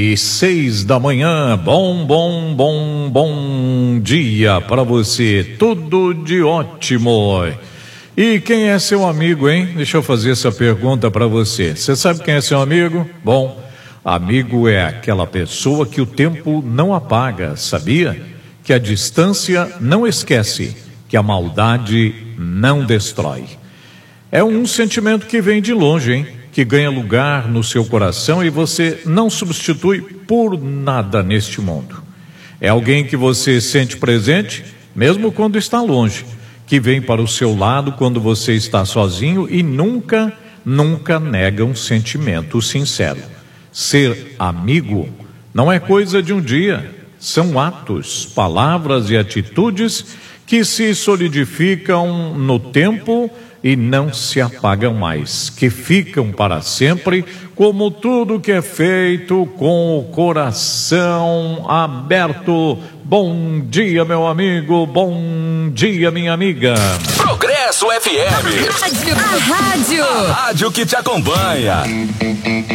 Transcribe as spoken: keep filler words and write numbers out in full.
E seis da manhã, bom, bom, bom, bom dia para você, tudo de ótimo. E quem é seu amigo, hein? Deixa eu fazer essa pergunta para você. Você sabe quem é seu amigo? Bom, amigo é aquela pessoa que o tempo não apaga, sabia? Que a distância não esquece, que a maldade não destrói. É um sentimento que vem de longe, hein? Que ganha lugar no seu coração e você não substitui por nada neste mundo. É alguém que você sente presente, mesmo quando está longe, que vem para o seu lado quando você está sozinho e nunca, nunca nega um sentimento sincero. Ser amigo não é coisa de um dia, são atos, palavras e atitudes que se solidificam no tempo e não se apagam mais, que ficam para sempre, como tudo que é feito com o coração aberto. Bom dia, meu amigo, bom dia, minha amiga. Progresso F M. A rádio. A rádio. A rádio que te acompanha.